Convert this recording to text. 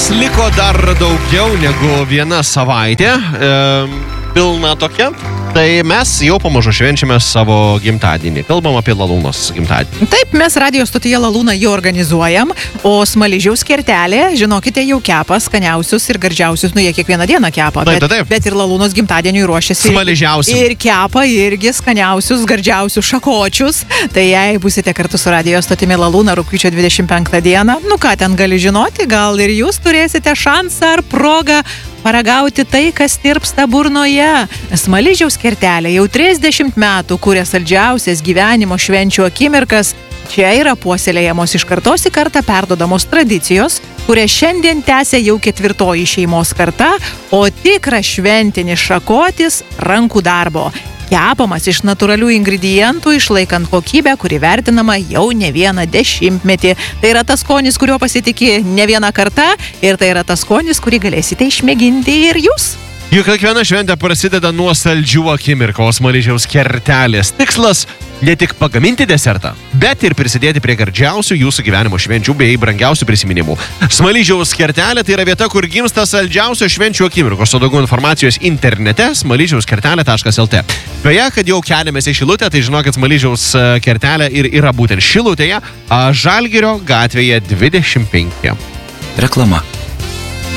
Nors liko dar daugiau negu viena savaitė, pilna tokia, tai mes jau pamažu švenčiame savo gimtadienį. Kalbam apie Lalūnos gimtadienį. Taip, mes radio stotyje Lalūną jau organizuojam, o Smaližiaus kertelė, žinokite, jau kepa skaniausius ir gardžiausius, jie kiekvieną dieną kepa. Taip. Bet ir Lalūnos gimtadieniui ruošiasi. Smaližiausius. Ir kepa irgi skaniausius, gardžiausius šakočius. Tai jei būsite kartu su radio stotimi Lalūną rugpjūčio 25 dieną, ką ten gali žinoti, gal ir jūs turėsite šansą ar progą paragauti tai, kas tirpsta burnoje. Smaližiaus kertelė jau 30 metų kuria saldžiausias gyvenimo švenčių akimirkas. Čia yra puoselėjamos iš kartos į kartą perdodamos tradicijos, kurias šiandien tęsia jau 4. šeimos karta, o tikras šventinis šakotis rankų darbo. Kepamas iš natūralių ingredientų, išlaikant kokybę, kuri vertinama jau ne vieną dešimtmetį. Tai yra tas skonis, kurio pasitikė ne vieną kartą, ir tai yra tas skonis, kurį galėsite išmėginti ir jūs. Juk kiekviena šventė prasideda nuo saldžių akimirkų, o Smaližiaus kertelės tikslas ne tik pagaminti desertą, bet ir prisidėti prie gardžiausių jūsų gyvenimo švenčių bei brangiausių prisiminimų. Smaližiaus kertelė tai yra vieta, kur gimsta saldžiausios švenčių akimirkos, o daugiau informacijos internete smaližiauskertelė.lt. Beje, kad jau keliamės į Šilutę, tai žinokit, Smaližiaus kertelė ir yra būtent Šilutėje, Žalgirio gatvėje 25. Reklama.